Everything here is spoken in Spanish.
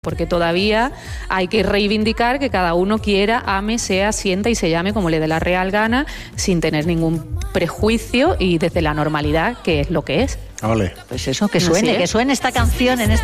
Porque todavía hay que reivindicar que cada uno quiera, ame, sea, sienta y se llame como le dé la real gana, sin tener ningún prejuicio y desde la normalidad, que es lo que es. Vale. Pues eso, que suene esta canción en